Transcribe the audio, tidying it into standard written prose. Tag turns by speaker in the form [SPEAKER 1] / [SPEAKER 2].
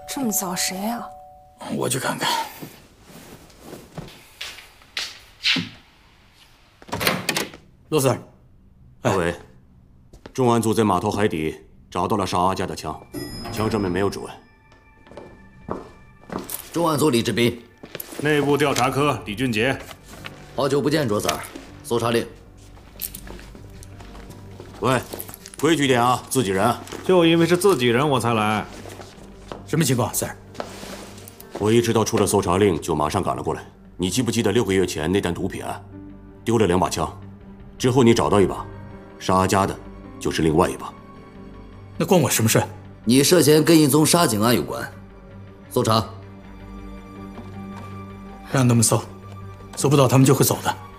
[SPEAKER 1] 这么早谁啊？
[SPEAKER 2] 我去看看。罗 Sir，
[SPEAKER 3] 大伟，重案组在码头海底找到了沙阿家的枪，枪上面没有指纹。
[SPEAKER 4] 重案组李志斌，
[SPEAKER 5] 内部调查科李俊杰。
[SPEAKER 4] 好久不见，卓 Sir， 搜查令。
[SPEAKER 3] 喂，规矩点啊，自己人。
[SPEAKER 5] 就因为是自己人，我才来。
[SPEAKER 2] 什么情况 ，Sir？
[SPEAKER 3] 我一知道出了搜查令，就马上赶了过来。你记不记得6个月前那单毒品案，丢了2把枪，之后你找到一把，沙阿家的，就是另外一把。
[SPEAKER 2] 那关我什么事？
[SPEAKER 4] 你涉嫌跟一宗杀警案有关，搜查。
[SPEAKER 2] 让他们搜，搜不到他们就会走的。